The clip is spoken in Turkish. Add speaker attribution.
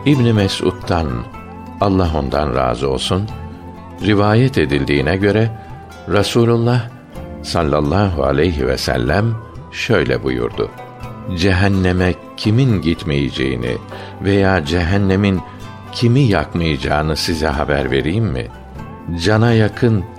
Speaker 1: İbn Mes'ud'dan, Allah ondan razı olsun, rivayet edildiğine göre Rasulullah sallallahu aleyhi ve sellem şöyle buyurdu: Cehenneme kimin gitmeyeceğini veya cehennemin kimi yakmayacağını size haber vereyim mi? Cana yakın